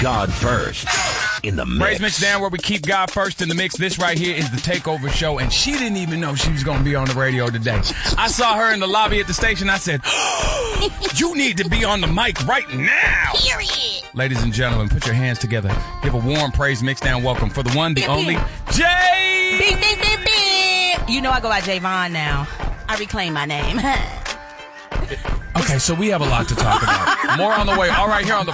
God first in the mix. Praise Mix Down, where we keep God first in the mix. This right here is the Takeover Show, and she didn't even know she was going to be on the radio today. I saw her in the lobby at the station. I said, you need to be on the mic right now. Period. Ladies and gentlemen, put your hands together. Give a warm Praise Mix Down welcome for the one, the only, Jay. Beep, beep, beep, beep. You know I go by Javon now. I reclaim my name. Okay, so we have a lot to talk about. More on the way. All right, here on the